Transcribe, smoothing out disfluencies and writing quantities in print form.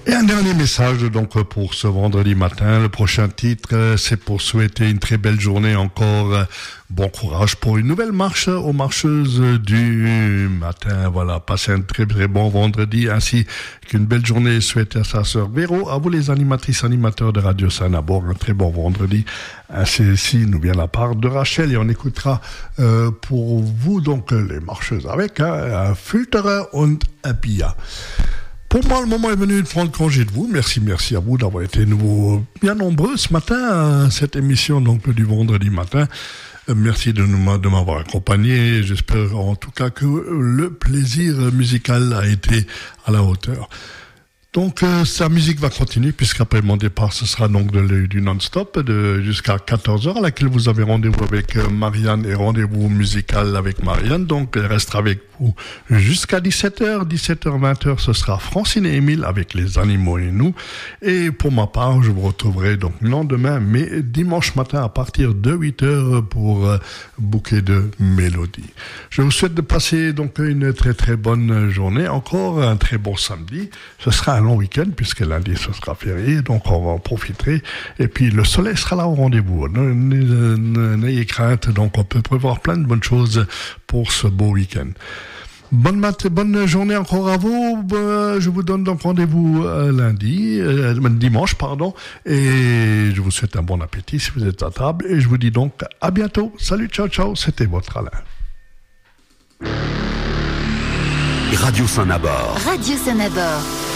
Et un dernier message donc pour ce vendredi matin. Le prochain titre, c'est pour souhaiter une très belle journée encore. Bon courage pour une nouvelle marche aux marcheuses du matin. Voilà, passez un très très bon vendredi ainsi qu'une belle journée souhaitée à sa sœur Véro. À vous les animatrices, animateurs de Radio Saint-Nabor, un très bon vendredi. Ainsi nous vient la part de Rachel et on écoutera pour vous donc les marcheuses avec un Filterer und un Pia. Pour moi, le moment est venu de prendre congé de vous. Merci à vous d'avoir été bien nombreux ce matin à cette émission donc du vendredi matin. Merci de m'avoir accompagné. J'espère en tout cas que le plaisir musical a été à la hauteur. Donc sa musique va continuer puisqu'après mon départ ce sera donc du non-stop jusqu'à 14h à laquelle vous avez rendez-vous avec Marianne et rendez-vous musical avec Marianne. Donc elle restera avec vous jusqu'à 17h, 20h ce sera Francine et Émile avec les animaux et nous. Et pour ma part je vous retrouverai donc le lendemain mais dimanche matin à partir de 8h pour bouquet de mélodies. Je vous souhaite de passer donc une très très bonne journée, encore un très bon samedi. Ce sera un long week-end puisque lundi ce sera férié, donc on va en profiter et puis le soleil sera là au rendez-vous. N'ayez crainte, donc on peut prévoir plein de bonnes choses pour ce beau week-end. Bonne journée encore à vous. Je vous donne donc rendez-vous dimanche, et je vous souhaite un bon appétit si vous êtes à table et je vous dis donc à bientôt. Salut, ciao, c'était votre Alain. Radio Saint-Nabor. Radio Saint-Nabor.